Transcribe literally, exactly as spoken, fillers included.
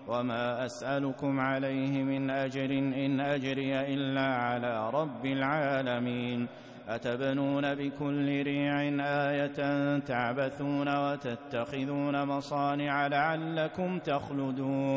وما أسألكم عليه من أجر إن أجري إلا على رب العالمين. أتبنون بكل ريع آية تعبثون وتتخذون مصانع لعلكم تخلدون